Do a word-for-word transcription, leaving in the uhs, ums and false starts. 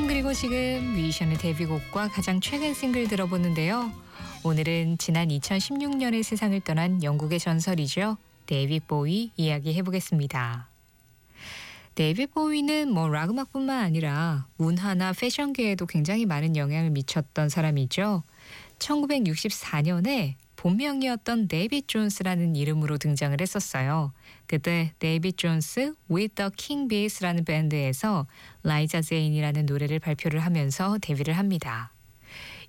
그리고 지금 뮤지션의 데뷔곡과 가장 최근 싱글 들어보는데요. 오늘은 지난 이천십육 년에 세상을 떠난 영국의 전설이죠. 데이빗 보위 이야기 해보겠습니다. 데이빗 보위는 뭐 락 음악뿐만 아니라 문화나 패션계에도 굉장히 많은 영향을 미쳤던 사람이죠. 천구백육십사 년에 본명이었던 데이빗 존스라는 이름으로 등장을 했었어요. 그때 데이빗 존스 with the King Bees라는 밴드에서 라이자 제인이라는 노래를 발표를 하면서 데뷔를 합니다.